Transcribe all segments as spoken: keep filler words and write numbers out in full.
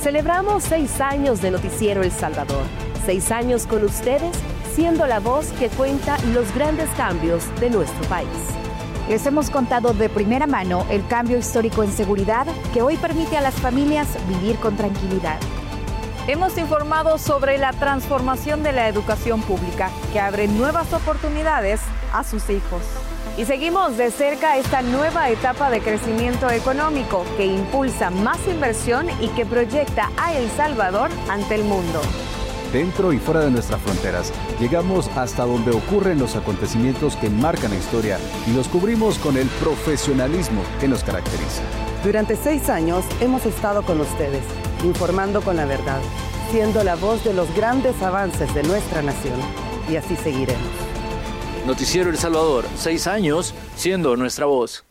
Celebramos seis años de Noticiero El Salvador. Seis años con ustedes, siendo la voz que cuenta los grandes cambios de nuestro país. Les hemos contado de primera mano el cambio histórico en seguridad que hoy permite a las familias vivir con tranquilidad. Hemos informado sobre la transformación de la educación pública que abre nuevas oportunidades a sus hijos. Y seguimos de cerca esta nueva etapa de crecimiento económico que impulsa más inversión y que proyecta a El Salvador ante el mundo. Dentro y fuera de nuestras fronteras, llegamos hasta donde ocurren los acontecimientos que marcan la historia y los cubrimos con el profesionalismo que nos caracteriza. Durante seis años hemos estado con ustedes, informando con la verdad, siendo la voz de los grandes avances de nuestra nación. Y así seguiremos. Noticiero El Salvador, seis años siendo nuestra voz.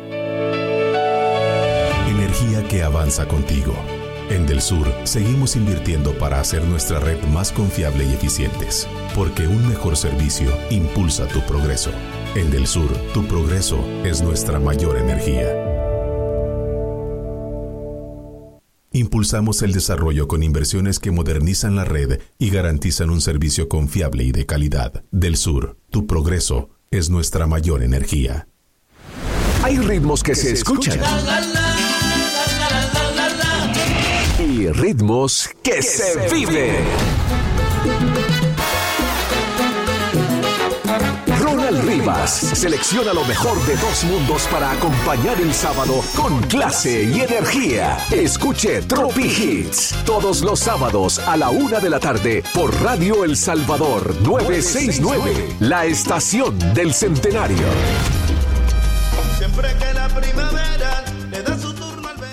Energía que avanza contigo. En Del Sur seguimos invirtiendo para hacer nuestra red más confiable y eficientes, porque un mejor servicio impulsa tu progreso. En Del Sur, tu progreso es nuestra mayor energía. Impulsamos el desarrollo con inversiones que modernizan la red y garantizan un servicio confiable y de calidad. Del Sur, tu progreso es nuestra mayor energía. Hay ritmos que, que se, se escuchan. La, la, la, la, la, la, la. Y ritmos que, que se, se viven. Ronald Rivas selecciona lo mejor de dos mundos para acompañar el sábado con clase y energía. Escuche Tropi Hits todos los sábados a la una de la tarde por Radio El Salvador novecientos sesenta y nueve, la estación del centenario. Siempre que la primavera le da su turno al verano.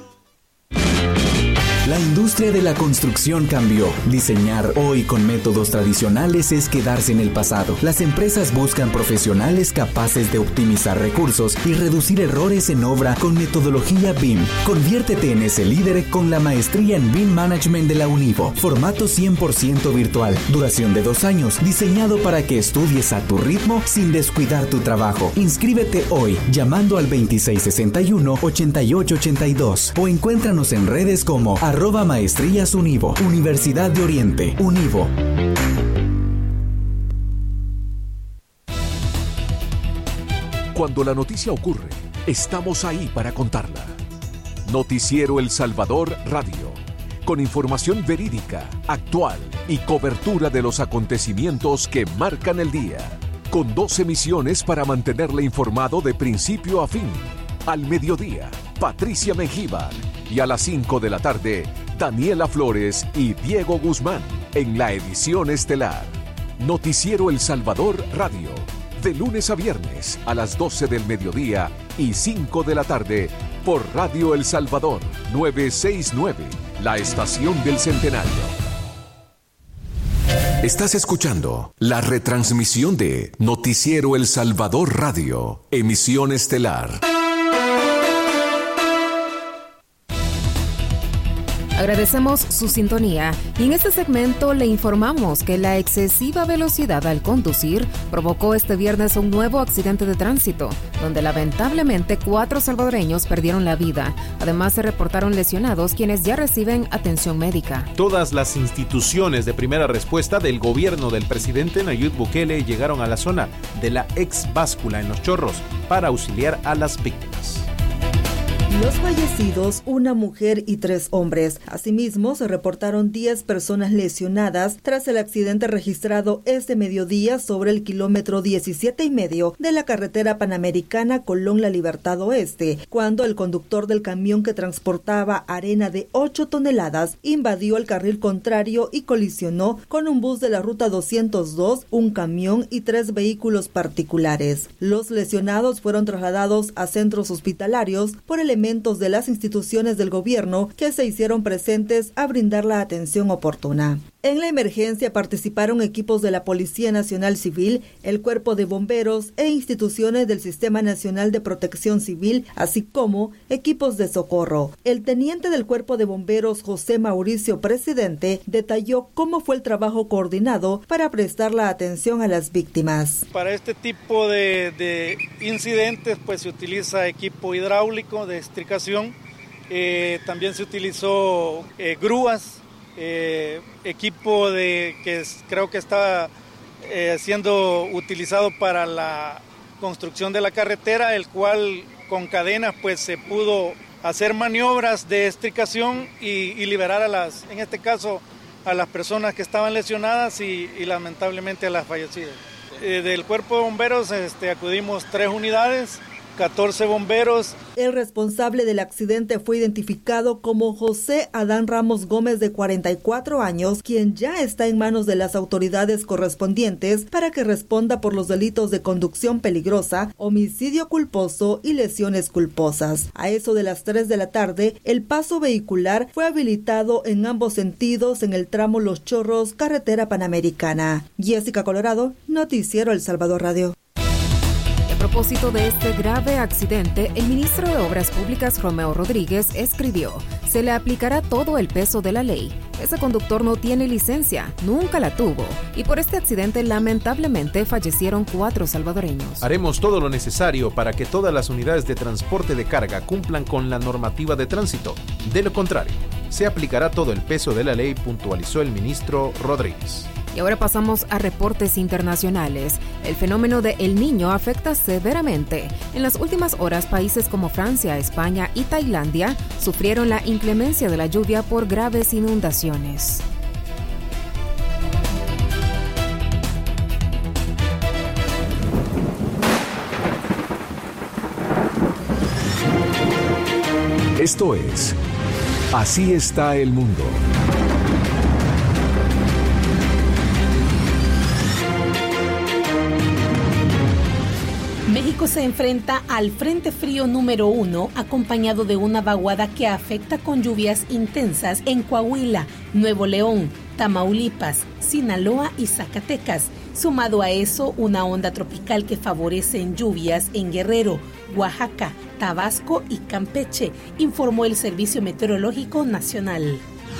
La industria de la construcción cambió. Diseñar hoy con métodos tradicionales es quedarse en el pasado. Las empresas buscan profesionales capaces de optimizar recursos y reducir errores en obra con metodología B I M. Conviértete en ese líder con la maestría en B I M Management de la Univo. Formato cien por ciento virtual. Duración de dos años. Diseñado para que estudies a tu ritmo sin descuidar tu trabajo. Inscríbete hoy llamando al veintiséis sesenta y uno, ochenta y ocho ochenta y dos o encuéntranos en redes como arroba Maestrías Univo, Universidad de Oriente, Univo. Cuando la noticia ocurre, estamos ahí para contarla. Noticiero El Salvador Radio, con información verídica, actual y cobertura de los acontecimientos que marcan el día. Con dos emisiones para mantenerle informado de principio a fin. Al mediodía, Patricia Mengíbar. Y a las cinco de la tarde, Daniela Flores y Diego Guzmán en la edición estelar. Noticiero El Salvador Radio, de lunes a viernes a las doce del mediodía y cinco de la tarde por Radio El Salvador novecientos sesenta y nueve, la estación del centenario. Estás escuchando la retransmisión de Noticiero El Salvador Radio, emisión estelar. Agradecemos su sintonía y en este segmento le informamos que la excesiva velocidad al conducir provocó este viernes un nuevo accidente de tránsito, donde lamentablemente cuatro salvadoreños perdieron la vida. Además se reportaron lesionados quienes ya reciben atención médica. Todas las instituciones de primera respuesta del gobierno del presidente Nayib Bukele llegaron a la zona de la ex báscula en Los Chorros para auxiliar a las víctimas. Los fallecidos, una mujer y tres hombres. Asimismo, se reportaron diez personas lesionadas tras el accidente registrado este mediodía sobre el kilómetro diecisiete y medio de la carretera panamericana Colón-La Libertad Oeste, cuando el conductor del camión que transportaba arena de ocho toneladas invadió el carril contrario y colisionó con un bus de la ruta doscientos dos, un camión y tres vehículos particulares. Los lesionados fueron trasladados a centros hospitalarios por elementos de las instituciones del gobierno que se hicieron presentes a brindar la atención oportuna. En la emergencia participaron equipos de la Policía Nacional Civil, el Cuerpo de Bomberos e instituciones del Sistema Nacional de Protección Civil, así como equipos de socorro. El teniente del Cuerpo de Bomberos, José Mauricio Presidente, detalló cómo fue el trabajo coordinado para prestar la atención a las víctimas. Para este tipo de, de incidentes, pues se utiliza equipo hidráulico de estricación, eh, también se utilizó eh, grúas, eh, equipo de, que es, creo que estaba eh, siendo utilizado para la construcción de la carretera, el cual con cadenas pues se pudo hacer maniobras de extricación y, y liberar a las, en este caso, a las personas que estaban lesionadas y, y lamentablemente a las fallecidas. Eh, del cuerpo de bomberos este, acudimos tres unidades, catorce bomberos. El responsable del accidente fue identificado como José Adán Ramos Gómez, de cuarenta y cuatro años, quien ya está en manos de las autoridades correspondientes para que responda por los delitos de conducción peligrosa, homicidio culposo y lesiones culposas. A eso de las tres de la tarde, el paso vehicular fue habilitado en ambos sentidos en el tramo Los Chorros, carretera panamericana. Jessica Colorado, Noticiero El Salvador Radio. A propósito de este grave accidente, el ministro de Obras Públicas, Romeo Rodríguez, escribió: se le aplicará todo el peso de la ley. Ese conductor no tiene licencia, nunca la tuvo, y por este accidente lamentablemente fallecieron cuatro salvadoreños. Haremos todo lo necesario para que todas las unidades de transporte de carga cumplan con la normativa de tránsito. De lo contrario, se aplicará todo el peso de la ley, puntualizó el ministro Rodríguez. Y ahora pasamos a reportes internacionales. El fenómeno de El Niño afecta severamente. En las últimas horas, países como Francia, España y Tailandia sufrieron la inclemencia de la lluvia por graves inundaciones. Esto es Así está el mundo. México se enfrenta al Frente Frío número uno, acompañado de una vaguada que afecta con lluvias intensas en Coahuila, Nuevo León, Tamaulipas, Sinaloa y Zacatecas. Sumado a eso, una onda tropical que favorece en lluvias en Guerrero, Oaxaca, Tabasco y Campeche, informó el Servicio Meteorológico Nacional.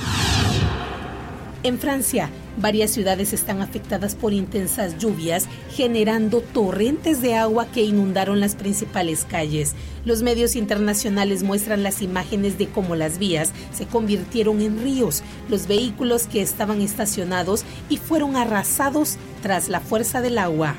En Francia, varias ciudades están afectadas por intensas lluvias, generando torrentes de agua que inundaron las principales calles. Los medios internacionales muestran las imágenes de cómo las vías se convirtieron en ríos, los vehículos que estaban estacionados y fueron arrasados tras la fuerza del agua.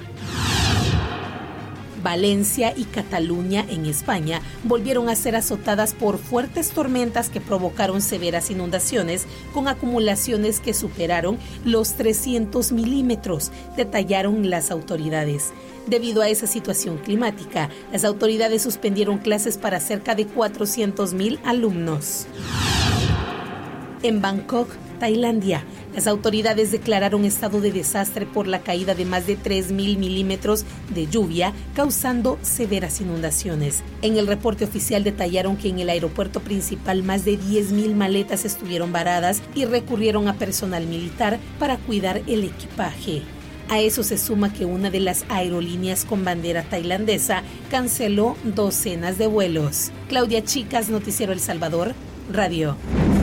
Valencia y Cataluña, en España, volvieron a ser azotadas por fuertes tormentas que provocaron severas inundaciones con acumulaciones que superaron los trescientos milímetros, detallaron las autoridades. Debido a esa situación climática, las autoridades suspendieron clases para cerca de cuatrocientos mil alumnos. En Bangkok, Tailandia, las autoridades declararon estado de desastre por la caída de más de tres mil milímetros de lluvia, causando severas inundaciones. En el reporte oficial detallaron que en el aeropuerto principal más de diez mil maletas estuvieron varadas y recurrieron a personal militar para cuidar el equipaje. A eso se suma que una de las aerolíneas con bandera tailandesa canceló docenas de vuelos. Claudia Chicas, Noticiero El Salvador, Radio.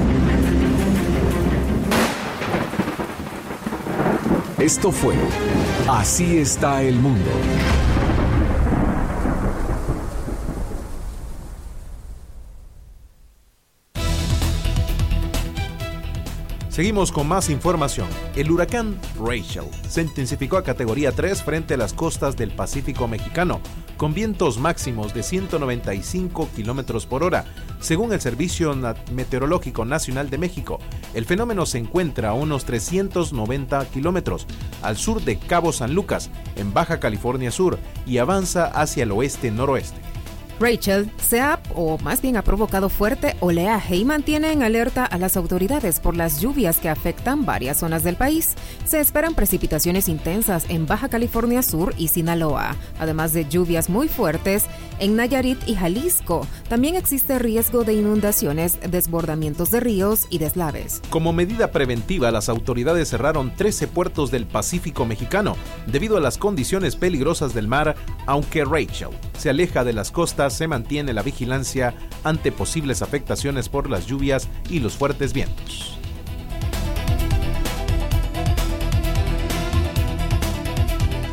Esto fue Así está el mundo. Seguimos con más información. El huracán Rachel se intensificó a categoría tres frente a las costas del Pacífico mexicano, con vientos máximos de ciento noventa y cinco kilómetros por hora. Según el Servicio Meteorológico Nacional de México, el fenómeno se encuentra a unos trescientos noventa kilómetros al sur de Cabo San Lucas, en Baja California Sur, y avanza hacia el oeste-noroeste. Rachel se ha, o más bien ha provocado fuerte oleaje y mantiene en alerta a las autoridades por las lluvias que afectan varias zonas del país. Se esperan precipitaciones intensas en Baja California Sur y Sinaloa, además de lluvias muy fuertes en Nayarit y Jalisco. También existe riesgo de inundaciones, desbordamientos de ríos y deslaves. Como medida preventiva, las autoridades cerraron trece puertos del Pacífico mexicano debido a las condiciones peligrosas del mar, aunque Rachel se aleja de las costas. Se mantiene la vigilancia ante posibles afectaciones por las lluvias y los fuertes vientos.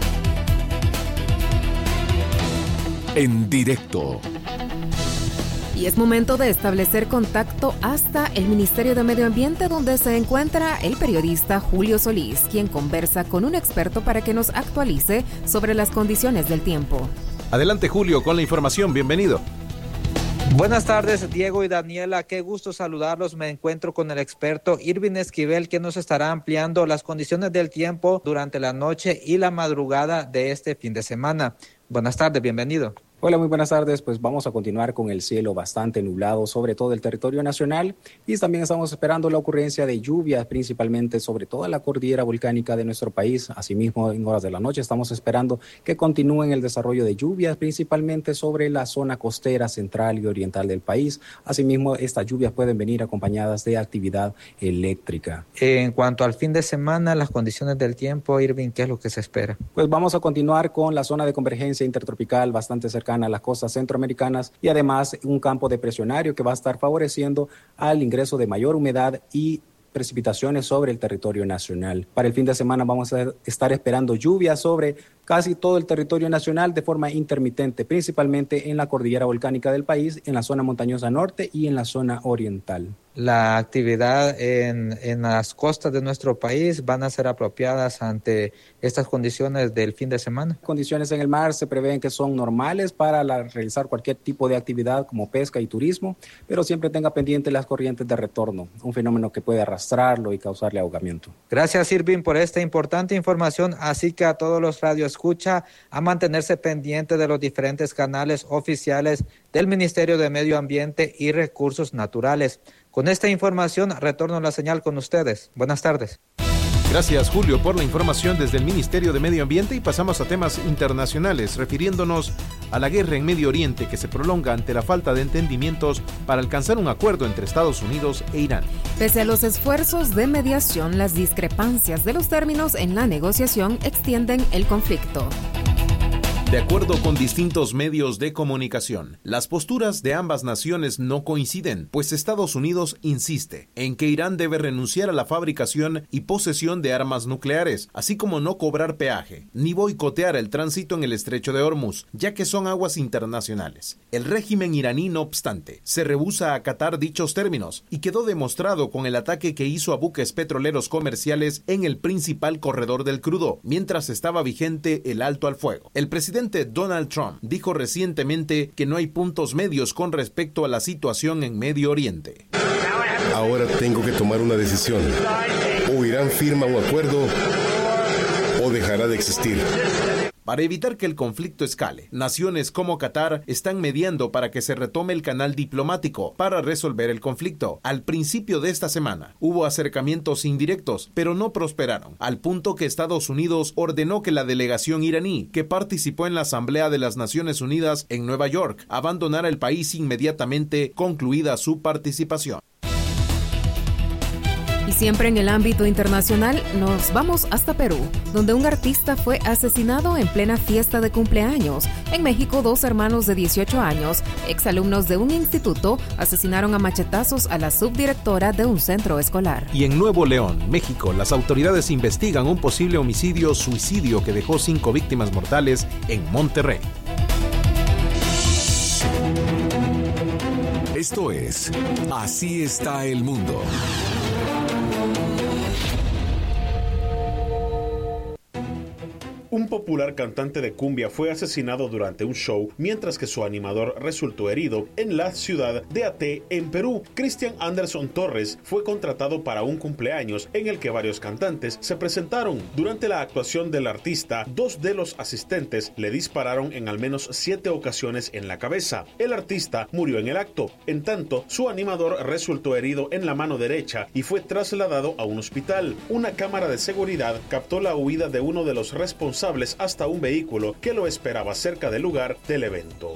En directo. Y es momento de establecer contacto hasta el Ministerio de Medio Ambiente, donde se encuentra el periodista Julio Solís, quien conversa con un experto para que nos actualice sobre las condiciones del tiempo. Adelante, Julio, con la información. Bienvenido. Buenas tardes, Diego y Daniela. Qué gusto saludarlos. Me encuentro con el experto Irving Esquivel, quien nos estará ampliando las condiciones del tiempo durante la noche y la madrugada de este fin de semana. Buenas tardes, bienvenido. Hola, muy buenas tardes. Pues vamos a continuar con el cielo bastante nublado sobre todo el territorio nacional y también estamos esperando la ocurrencia de lluvias, principalmente sobre toda la cordillera volcánica de nuestro país. Asimismo, en horas de la noche estamos esperando que continúen el desarrollo de lluvias, principalmente sobre la zona costera central y oriental del país. Asimismo, estas lluvias pueden venir acompañadas de actividad eléctrica. En cuanto al fin de semana, las condiciones del tiempo, Irving, ¿qué es lo que se espera? Pues vamos a continuar con la zona de convergencia intertropical bastante cercana a las costas centroamericanas y además un campo depresionario que va a estar favoreciendo al ingreso de mayor humedad y precipitaciones sobre el territorio nacional. Para el fin de semana vamos a estar esperando lluvias sobre casi todo el territorio nacional de forma intermitente, principalmente en la cordillera volcánica del país, en la zona montañosa norte y en la zona oriental. La actividad en, en las costas de nuestro país van a ser apropiadas ante estas condiciones del fin de semana. Condiciones en el mar se prevén que son normales para la, realizar cualquier tipo de actividad como pesca y turismo, pero siempre tenga pendiente las corrientes de retorno, un fenómeno que puede arrastrarlo y causarle ahogamiento. Gracias, Irving, por esta importante información, así que a todos los radioescucha a mantenerse pendiente de los diferentes canales oficiales del Ministerio de Medio Ambiente y Recursos Naturales. Con esta información retorno la señal con ustedes. Buenas tardes. Gracias, Julio, por la información desde el Ministerio de Medio Ambiente y pasamos a temas internacionales, refiriéndonos a la guerra en Medio Oriente que se prolonga ante la falta de entendimientos para alcanzar un acuerdo entre Estados Unidos e Irán. Pese a los esfuerzos de mediación, las discrepancias de los términos en la negociación extienden el conflicto. De acuerdo con distintos medios de comunicación, las posturas de ambas naciones no coinciden, pues Estados Unidos insiste en que Irán debe renunciar a la fabricación y posesión de armas nucleares, así como no cobrar peaje, ni boicotear el tránsito en el estrecho de Hormuz, ya que son aguas internacionales. El régimen iraní, no obstante, se rehúsa a acatar dichos términos, y quedó demostrado con el ataque que hizo a buques petroleros comerciales en el principal corredor del crudo, mientras estaba vigente el alto al fuego. El presidente El presidente Donald Trump dijo recientemente que no hay puntos medios con respecto a la situación en Medio Oriente. Ahora tengo que tomar una decisión. O Irán firma un acuerdo o dejará de existir. Para evitar que el conflicto escale, naciones como Qatar están mediando para que se retome el canal diplomático para resolver el conflicto. Al principio de esta semana hubo acercamientos indirectos, pero no prosperaron, al punto que Estados Unidos ordenó que la delegación iraní, que participó en la Asamblea de las Naciones Unidas en Nueva York, abandonara el país inmediatamente concluida su participación. Y siempre en el ámbito internacional nos vamos hasta Perú, donde un artista fue asesinado en plena fiesta de cumpleaños. En México, dos hermanos de dieciocho años, exalumnos de un instituto, asesinaron a machetazos a la subdirectora de un centro escolar. Y en Nuevo León, México, las autoridades investigan un posible homicidio-suicidio que dejó cinco víctimas mortales en Monterrey. Esto es Así está el mundo. Un popular cantante de cumbia fue asesinado durante un show, mientras que su animador resultó herido en la ciudad de Ate, en Perú. Christian Anderson Torres fue contratado para un cumpleaños en el que varios cantantes se presentaron. Durante la actuación del artista, dos de los asistentes le dispararon en al menos siete ocasiones en la cabeza. El artista murió en el acto. En tanto, su animador resultó herido en la mano derecha y fue trasladado a un hospital. Una cámara de seguridad captó la huida de uno de los responsables hasta un vehículo que lo esperaba cerca del lugar del evento.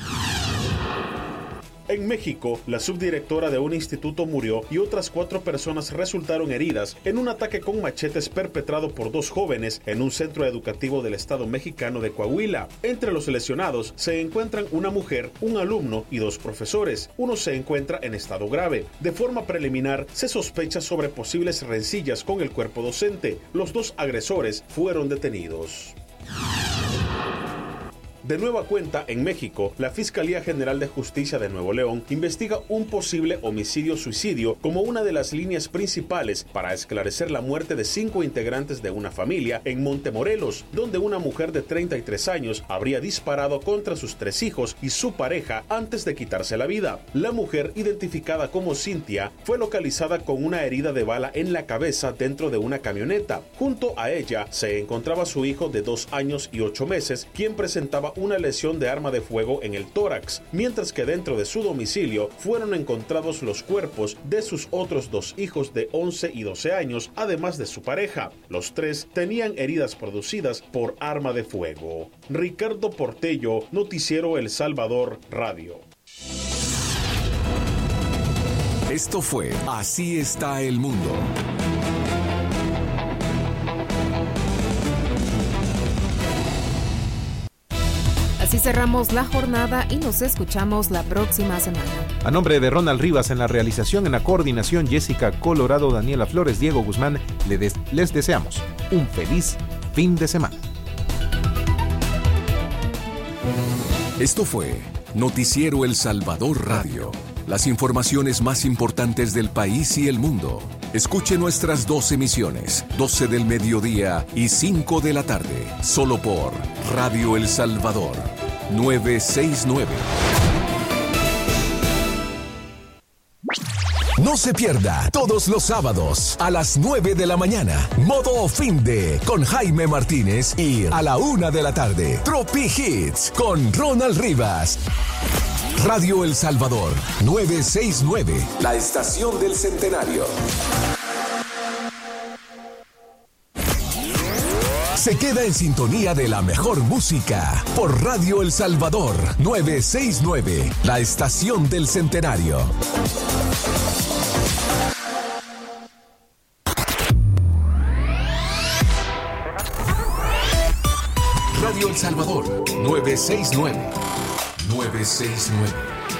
En México, la subdirectora de un instituto murió y otras cuatro personas resultaron heridas en un ataque con machetes perpetrado por dos jóvenes en un centro educativo del estado mexicano de Coahuila. Entre los lesionados se encuentran una mujer, un alumno y dos profesores. Uno se encuentra en estado grave. De forma preliminar, se sospecha sobre posibles rencillas con el cuerpo docente. Los dos agresores fueron detenidos. De nueva cuenta, en México, la Fiscalía General de Justicia de Nuevo León investiga un posible homicidio-suicidio como una de las líneas principales para esclarecer la muerte de cinco integrantes de una familia en Montemorelos, donde una mujer de treinta y tres años habría disparado contra sus tres hijos y su pareja antes de quitarse la vida. La mujer, identificada como Cintia, fue localizada con una herida de bala en la cabeza dentro de una camioneta. Junto a ella se encontraba su hijo de dos años y ocho meses, quien presentaba una lesión de arma de fuego en el tórax, mientras que dentro de su domicilio fueron encontrados los cuerpos de sus otros dos hijos de once y doce años, además de su pareja. Los tres tenían heridas producidas por arma de fuego. Ricardo Portello, Noticiero El Salvador Radio. Esto fue Así está el mundo. Así cerramos la jornada y nos escuchamos la próxima semana. A nombre de Ronald Rivas en la realización, en la coordinación, Jessica Colorado, Daniela Flores, Diego Guzmán, les, des- les deseamos un feliz fin de semana. Esto fue Noticiero El Salvador Radio. Las informaciones más importantes del país y el mundo. Escuche nuestras dos emisiones, doce del mediodía y cinco de la tarde, solo por Radio El Salvador, novecientos sesenta y nueve. No se pierda todos los sábados a las nueve de la mañana, Modo Finde con Jaime Martínez y a la una de la tarde, Tropi Hits con Ronald Rivas. Radio El Salvador, novecientos sesenta y nueve, la estación del centenario. Se queda en sintonía de la mejor música por Radio El Salvador, novecientos sesenta y nueve, la estación del centenario. Radio El Salvador, novecientos sesenta y nueve. novecientos sesenta y nueve.